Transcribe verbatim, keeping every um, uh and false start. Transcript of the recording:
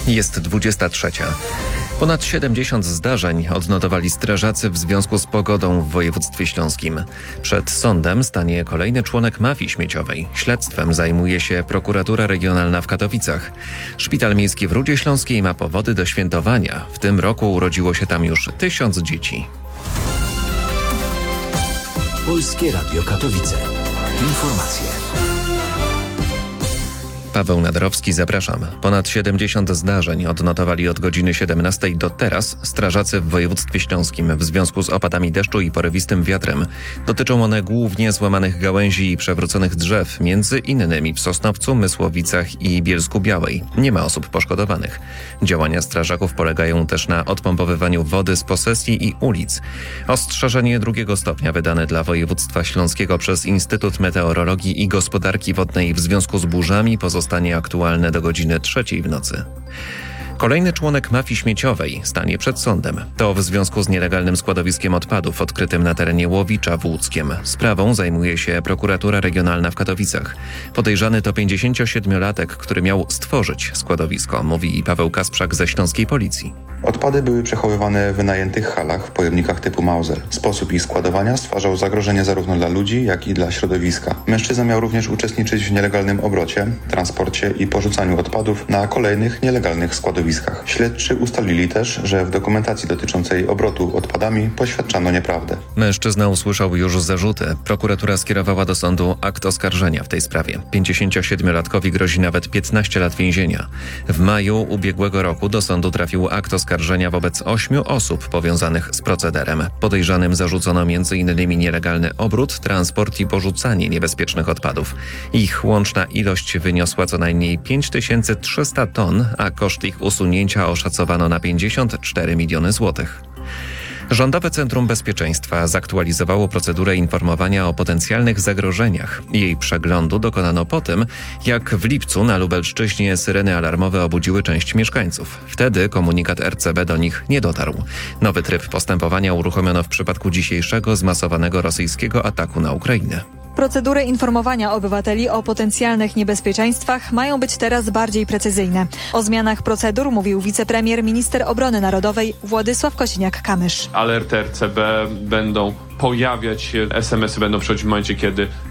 Jest dwudziesta trzecia. Ponad siedemdziesiąt zdarzeń odnotowali strażacy w związku z pogodą w województwie śląskim. Przed sądem stanie kolejny członek mafii śmieciowej. Śledztwem zajmuje się prokuratura regionalna w Katowicach. Szpital miejski w Rudzie Śląskiej ma powody do świętowania. W tym roku urodziło się tam już tysiąc dzieci. Polskie Radio Katowice. Informacje. Paweł Nadarowski, zapraszam. Ponad siedemdziesiąt zdarzeń odnotowali od godziny siedemnastej do teraz strażacy w województwie śląskim w związku z opadami deszczu i porywistym wiatrem. Dotyczą one głównie złamanych gałęzi i przewróconych drzew, między innymi w Sosnowcu, Mysłowicach i Bielsku-Białej. Nie ma osób poszkodowanych. Działania strażaków polegają też na odpompowywaniu wody z posesji i ulic. Ostrzeżenie drugiego stopnia wydane dla województwa śląskiego przez Instytut Meteorologii i Gospodarki Wodnej w związku z burzami pozostanie Stanie aktualne do godziny trzeciej w nocy. Kolejny członek mafii śmieciowej stanie przed sądem. To w związku z nielegalnym składowiskiem odpadów odkrytym na terenie Łowicza w Łódzkiem. Sprawą zajmuje się prokuratura regionalna w Katowicach. Podejrzany to pięćdziesięciosiedmiolatek, który miał stworzyć składowisko, mówi Paweł Kasprzak ze śląskiej policji. Odpady były przechowywane w wynajętych halach w pojemnikach typu Mauser. Sposób ich składowania stwarzał zagrożenie zarówno dla ludzi, jak i dla środowiska. Mężczyzna miał również uczestniczyć w nielegalnym obrocie, transporcie i porzucaniu odpadów na kolejnych nielegalnych składowiskach. Śledczy ustalili też, że w dokumentacji dotyczącej obrotu odpadami poświadczano nieprawdę. Mężczyzna usłyszał już zarzuty. Prokuratura skierowała do sądu akt oskarżenia w tej sprawie. pięćdziesięciosiedmiolatkowi grozi nawet piętnaście lat więzienia. W maju ubiegłego roku do sądu trafił akt oskarżenia wobec ośmiu osób powiązanych z procederem. Podejrzanym zarzucono między innymi nielegalny obrót, transport i porzucanie niebezpiecznych odpadów. Ich łączna ilość wyniosła co najmniej pięć tysięcy trzysta ton, a koszt ich usunięcia oszacowano na pięćdziesiąt cztery miliony złotych. Rządowe Centrum Bezpieczeństwa zaktualizowało procedurę informowania o potencjalnych zagrożeniach. Jej przeglądu dokonano po tym, jak w lipcu na Lubelszczyźnie syreny alarmowe obudziły część mieszkańców. Wtedy komunikat R C B do nich nie dotarł. Nowy tryb postępowania uruchomiono w przypadku dzisiejszego zmasowanego rosyjskiego ataku na Ukrainę. Procedury informowania obywateli o potencjalnych niebezpieczeństwach mają być teraz bardziej precyzyjne. O zmianach procedur mówił wicepremier, minister obrony narodowej Władysław Kosiniak-Kamysz. Alerty R C B będą pojawiać się, es em esy będą przychodzić w momencie, kiedy